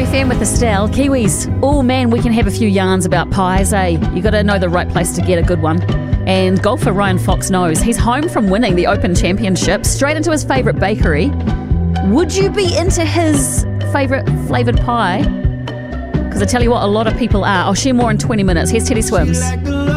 FM with Estelle. Kiwis, oh man, we can have a few yarns about pies, eh? You got to know the right place to get a good one. And golfer Ryan Fox knows. He's home from winning the Open Championship, straight into his favourite bakery. Would you be into his favourite flavoured pie? Because I tell you what, a lot of people are. I'll share more in 20 minutes. Here's Teddy Swims.